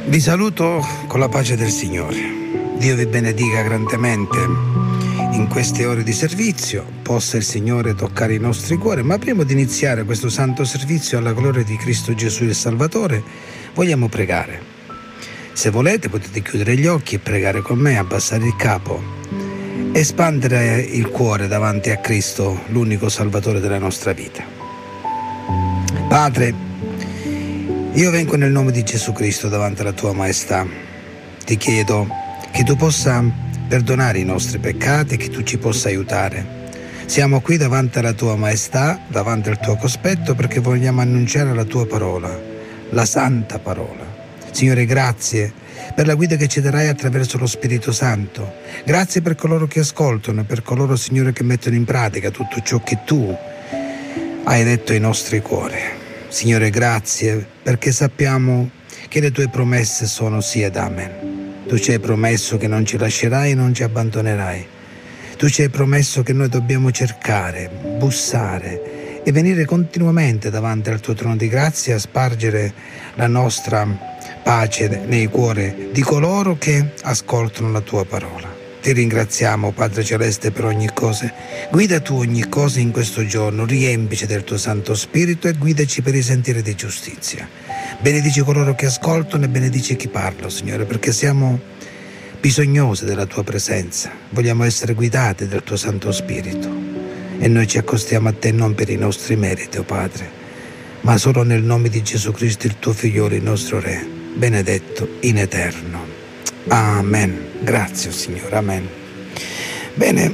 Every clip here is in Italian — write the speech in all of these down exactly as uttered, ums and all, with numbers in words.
Vi saluto con la pace del Signore. Dio vi benedica grandemente in queste ore di servizio. Possa il Signore toccare i nostri cuori. Ma prima di iniziare questo santo servizio alla gloria di Cristo Gesù il Salvatore, vogliamo pregare. Se volete potete chiudere gli occhi e pregare con me, abbassare il capo, espandere il cuore davanti a Cristo, l'unico Salvatore della nostra vita. Padre, io vengo nel nome di Gesù Cristo davanti alla tua maestà. Ti chiedo che tu possa perdonare i nostri peccati, che tu ci possa aiutare. Siamo qui davanti alla tua maestà, davanti al tuo cospetto, perché vogliamo annunciare la tua parola, la santa parola. Signore, grazie per la guida che ci darai attraverso lo Spirito Santo. Grazie per coloro che ascoltano e per coloro, Signore, che mettono in pratica tutto ciò che tu hai detto ai nostri cuori. Signore, grazie perché sappiamo che le tue promesse sono sì ed amen. Tu ci hai promesso che non ci lascerai e non ci abbandonerai. Tu ci hai promesso che noi dobbiamo cercare, bussare e venire continuamente davanti al tuo trono di grazia a spargere la nostra pace nei cuori di coloro che ascoltano la tua parola. Ti ringraziamo, Padre Celeste, per ogni cosa. Guida tu ogni cosa in questo giorno, riempici del tuo Santo Spirito e guidaci per i sentieri di giustizia. Benedici coloro che ascoltano e benedici chi parla, Signore, perché siamo bisognosi della tua presenza. Vogliamo essere guidati dal tuo Santo Spirito e noi ci accostiamo a te non per i nostri meriti, o oh Padre, ma solo nel nome di Gesù Cristo, il tuo Figliolo, il nostro Re, benedetto in eterno. Amen. Grazie, Signore. Amen. Bene.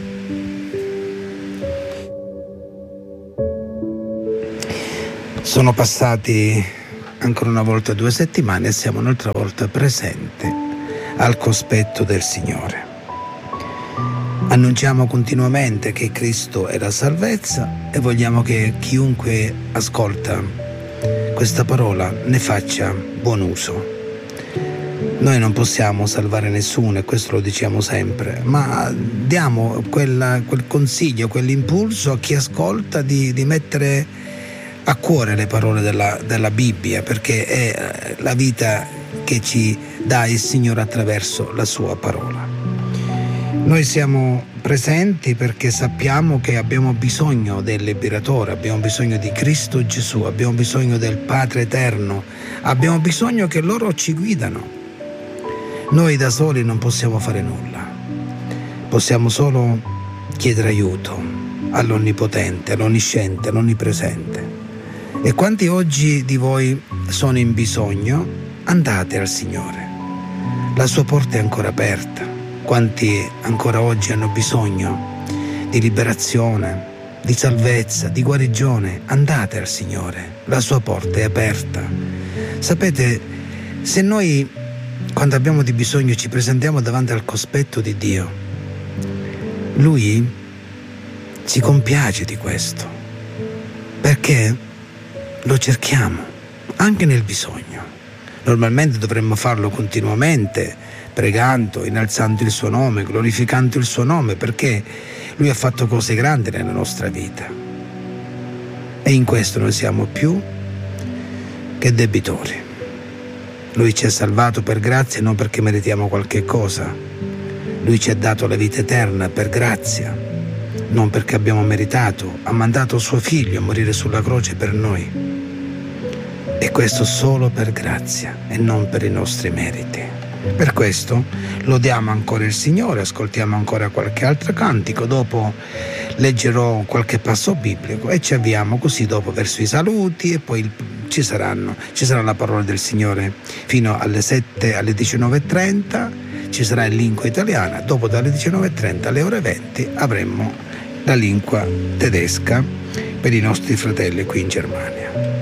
Sono passati ancora una volta due settimane e siamo un'altra volta presenti al cospetto del Signore. Annunciamo continuamente che Cristo è la salvezza e vogliamo che chiunque ascolta questa parola ne faccia buon uso. Noi non possiamo salvare nessuno e questo lo diciamo sempre, ma diamo quella, quel consiglio, quell'impulso a chi ascolta di, di mettere a cuore le parole della, della Bibbia, perché è la vita che ci dà il Signore attraverso la sua parola. Noi siamo presenti perché sappiamo che abbiamo bisogno del liberatore, abbiamo bisogno di Cristo Gesù, abbiamo bisogno del Padre Eterno, abbiamo bisogno che loro ci guidano. Noi da soli non possiamo fare nulla, possiamo solo chiedere aiuto all'Onnipotente, all'Onnisciente, all'Onnipresente. E quanti oggi di voi sono in bisogno, andate al Signore, la sua porta è ancora aperta. Quanti ancora oggi hanno bisogno di liberazione, di salvezza, di guarigione, andate al Signore, la sua porta è aperta. Sapete, se noi quando abbiamo di bisogno ci presentiamo davanti al cospetto di Dio, Lui si compiace di questo, perché lo cerchiamo anche nel bisogno. Normalmente dovremmo farlo continuamente, pregando, innalzando il suo nome, glorificando il suo nome, perché Lui ha fatto cose grandi nella nostra vita. E in questo noi siamo più che debitori. Lui ci ha salvato per grazia, non perché meritiamo qualche cosa. Lui ci ha dato la vita eterna per grazia, non perché abbiamo meritato. Ha mandato suo Figlio a morire sulla croce per noi. E questo solo per grazia e non per i nostri meriti. Per questo lodiamo ancora il Signore, ascoltiamo ancora qualche altro cantico, dopo leggerò qualche passo biblico e ci avviamo così dopo verso i saluti e poi ci saranno, ci sarà la parola del Signore fino alle sette, alle diciannove e trenta, ci sarà in lingua italiana, dopo dalle diciannove e trenta alle ore venti avremo la lingua tedesca per i nostri fratelli qui in Germania.